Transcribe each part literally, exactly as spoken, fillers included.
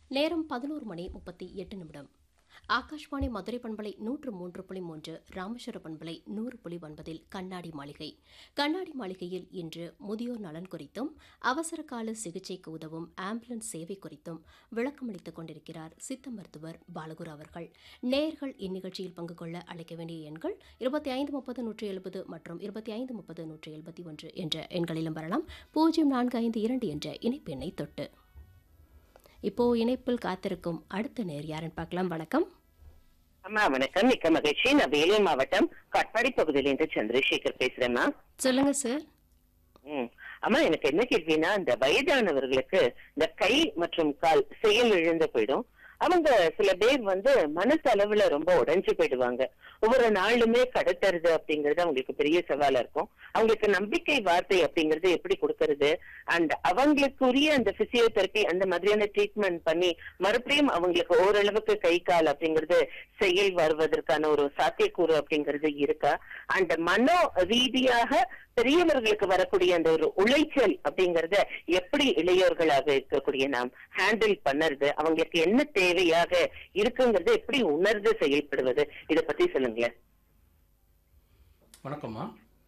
நேரம் பதினோரு மணி முப்பத்தி எட்டு நிமிடம். ஆகாஷ்வாணி மதுரை பண்பலை நூற்று மூன்று புள்ளி மூன்று, ராமேஸ்வர பண்பலை நூறு புள்ளி ஒன்பதில் கண்ணாடி மாளிகை. கண்ணாடி மாளிகையில் இன்று முதியோர் நலன் குறித்தும் அவசர கால சிகிச்சைக்கு உதவும் ஆம்புலன்ஸ் சேவை குறித்தும் விளக்கமளித்துக் கொண்டிருக்கிறார் சித்த மருத்துவர் பாலகுரு அவர்கள். நேயர்கள் இந்நிகழ்ச்சியில் பங்கு கொள்ள அழைக்க வேண்டிய எண்கள் இருபத்தி ஐந்து முப்பது நூற்றி எழுபது மற்றும் இருபத்தி ஐந்து முப்பது நூற்றி எழுபத்தி ஒன்று என்ற எண்களிலும் வரலாம். பூஜ்ஜியம் நான்கு ஐந்து இரண்டு என்ற இணைப்பெண்ணை தொட்டு. இப்போ இணைப்பில் காத்திருக்கும் அடுத்த நேர் யாருன்னு பார்க்கலாம். வணக்கம். அம்மா வணக்கம், மிக்க மகிழ்ச்சி. நான் வேலூர் மாவட்டம் காட்பாடி பகுதியிலிருந்து சந்திரசேகர் பேசுறேம்மா. சொல்லுங்க சார். ம் அம்மா, எனக்கு என்ன கேள்வினா, இந்த வயதானவர்களுக்கு இந்த கை மற்றும் கால் செயல் இழந்து போயிடும். அவங்க சில பேர் வந்து மனசளவுல ரொம்ப உடைஞ்சு போயிடுவாங்க. ஒவ்வொரு நாளுமே கடத்துறது அப்படிங்கறது அவங்களுக்கு பெரிய சவாலா இருக்கும். அவங்களுக்கு நம்பிக்கை வார்த்தை அப்படிங்கறது எப்படி கொடுக்கறது, அண்ட் அவங்களுக்குரிய அந்த பிசியோதெரப்பி அந்த மாதிரியான ட்ரீட்மெண்ட் பண்ணி மறுபடியும் அவங்களுக்கு ஓரளவுக்கு கை கால் அப்படிங்கறது செயல் வருவதற்கான ஒரு சாத்தியக்கூறு அப்படிங்கிறது இருக்கா? அண்ட் மனோ ரீதியாக பெரியவர்களுக்கு வரக்கூடிய அந்த ஒரு உளைச்சல் அப்படிங்கறத எப்படி இளையோர்களாக இருக்கக்கூடிய நாம் ஹேண்டில் பண்ணுறது, அவங்களுக்கு என்ன தேவையாக இருக்குங்கிறத எப்படி உணர்ந்து செயல்படுவது, இதை பத்தி சொல்லுங்களேன். வணக்கம்மா.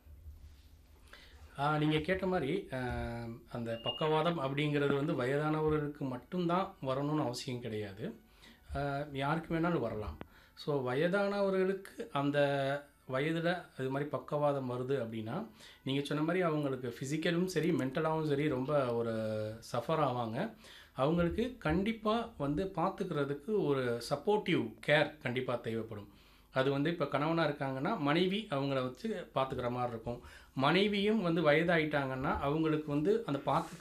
நீங்கள் கேட்ட மாதிரி அந்த பக்கவாதம் அப்படிங்கிறது வந்து வயதானவர்களுக்கு மட்டும்தான் வரணும்னு அவசியம் கிடையாது, யாருக்கு வேணாலும் வரலாம். ஸோ வயதானவர்களுக்கு அந்த வயதில் அது மாதிரி பக்கவாதம் வருது அப்படின்னா, நீங்கள் சொன்ன மாதிரி அவங்களுக்கு ஃபிசிக்கலும் சரி மென்டலாகவும் சரி ரொம்ப ஒரு சஃபர் ஆவாங்க. அவங்களுக்கு கண்டிப்பாக வந்து பார்த்துக்கிறதுக்கு ஒரு சப்போர்ட்டிவ் கேர் கண்டிப்பாக தேவைப்படும். அது வந்து இப்போ கணவனாக இருக்காங்கன்னா மனைவி அவங்கள வச்சு பார்த்துக்கிற மாதிரி இருக்கும். மனைவியும் வந்து வயதாகிட்டாங்கன்னா அவங்களுக்கு வந்து அந்த பார்த்து